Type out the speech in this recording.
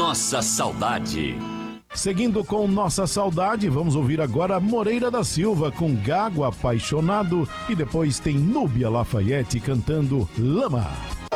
Nossa Saudade. Seguindo com Nossa Saudade, vamos ouvir agora Moreira da Silva com Gago Apaixonado e depois tem Núbia Lafayette cantando Lama.